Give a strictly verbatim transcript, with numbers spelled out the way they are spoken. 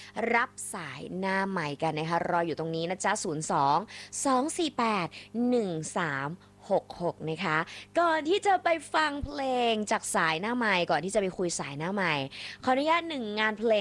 รับสายหน้าใหม่กันนะคะรออยู่ตรงนี้นะจ๊ะศูนย์ สอง สอง สี่ แปด หนึ่ง สาม หก หกนะคะก่อนที่จะไปฟังเพลงจากสายหน้าใหม่ก่อนที่จะไปคุยสายหน้าใหม่ขออนุญาตหนึ่งงานเพลง